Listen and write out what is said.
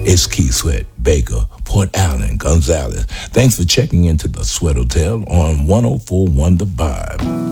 It's Keith Sweat, Baker, Port Allen, Gonzalez. Thanks for checking into the Sweat Hotel on 104.1 The Vibe.